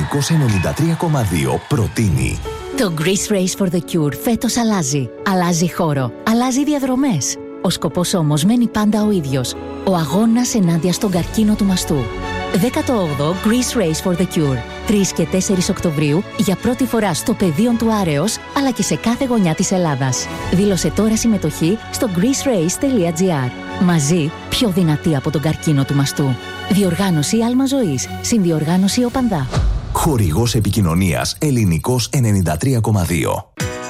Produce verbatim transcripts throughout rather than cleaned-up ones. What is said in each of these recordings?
Ελληνικός ενενήντα τρία κόμμα δύο προτείνει. Το Greece Race for the Cure φέτος αλλάζει. Αλλάζει χώρο. Αλλάζει διαδρομές. Ο σκοπός όμως μένει πάντα ο ίδιος. Ο αγώνας ενάντια στον καρκίνο του μαστού. δέκατο όγδοο Greece Race for the Cure. τρεις και τέσσερις Οκτωβρίου για πρώτη φορά στο πεδίο του Άρεος, αλλά και σε κάθε γωνιά της Ελλάδας. Δήλωσε τώρα συμμετοχή στο greece race τελεία gr. Μαζί, πιο δυνατή από τον καρκίνο του μαστού. Διοργάνωση Άλμα Ζωής. Συνδιοργάνωση Οπανδά. Χορηγός επικοινωνίας Ελληνικός ενενήντα τρία κόμμα δύο.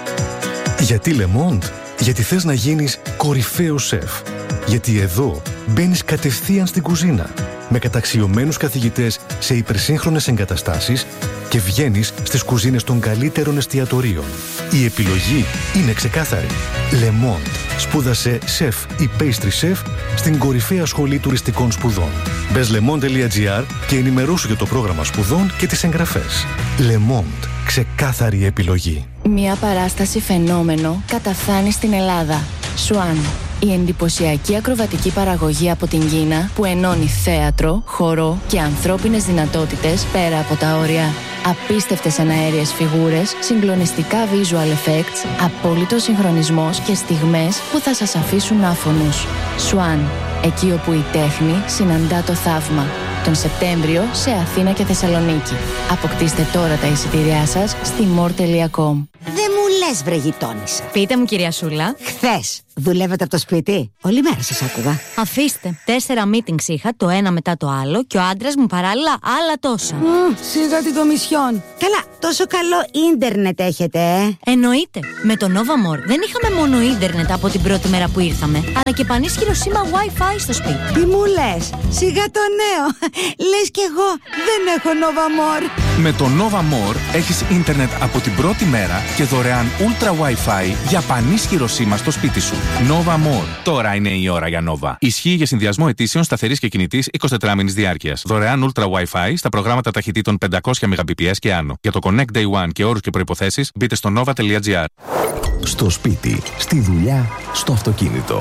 Γιατί Le Monde? Γιατί θες να γίνεις κορυφαίος σεφ. Γιατί εδώ μπαίνεις κατευθείαν στην κουζίνα με καταξιωμένους καθηγητές σε υπερσύγχρονες εγκαταστάσεις και βγαίνεις στις κουζίνες των καλύτερων εστιατορίων. Η επιλογή είναι ξεκάθαρη. Le Monde. Σπούδασε σεφ ή pastry chef στην κορυφαία σχολή τουριστικών σπουδών. Μπες le monde τελεία gr και ενημερώσου για το πρόγραμμα σπουδών και τις εγγραφές. Le Monde. Ξεκάθαρη επιλογή. Μια παράσταση φαινόμενο καταφθάνει στην Ελλάδα. Swan. Η εντυπωσιακή ακροβατική παραγωγή από την Κίνα που ενώνει θέατρο, χορό και ανθρώπινες δυνατότητες πέρα από τα όρια. Απίστευτες εναέριες φιγούρες, συγκλονιστικά visual effects, απόλυτος συγχρονισμός και στιγμές που θα σας αφήσουν άφωνους. Swan. Εκεί όπου η τέχνη συναντά το θαύμα. Τον Σεπτέμβριο σε Αθήνα και Θεσσαλονίκη. Αποκτήστε τώρα τα εισιτήριά σας στη more τελεία com. Δεν μου λες, βρε γειτόνισσα. Πείτε μου, κυρία Σούλα. Χθες δουλεύετε από το σπίτι? Όλη μέρα σας άκουγα. Αφήστε. Τέσσερα meetings είχα, το ένα μετά το άλλο, και ο άντρας μου παράλληλα άλλα τόσα. Mm, σιγά την κομισιόν. Καλά, τόσο καλό ίντερνετ έχετε, ε? Εννοείται. Με το Nova More δεν είχαμε μόνο ίντερνετ από την πρώτη μέρα που ήρθαμε, αλλά και πανίσχυρο σήμα Wi-Fi στο σπίτι. Τι μου λες? Σιγά το νέο. Λες κι εγώ δεν έχω Nova More. Με το Nova More έχεις ίντερνετ από την πρώτη μέρα και δωρεάν Ultra Wi-Fi για πανίσχυρο σήμα στο σπίτι σου. Nova More. Τώρα είναι η ώρα για Nova. Ισχύει για συνδυασμό ετήσεων σταθερής και κινητής εικοσιτετράμηνης διάρκειας. Δωρεάν Ultra Wi-Fi στα προγράμματα ταχυτήτων πεντακόσια Mbps και άνω. Για το Connect Day One και όρους και προϋποθέσεις μπείτε στο nova τελεία gr. Στο σπίτι, στη δουλειά, στο αυτοκίνητο.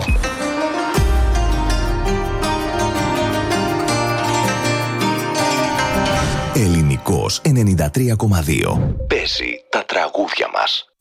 Ελληνικός ενενήντα τρία κόμμα δύο. Παίζει τα τραγούδια μας.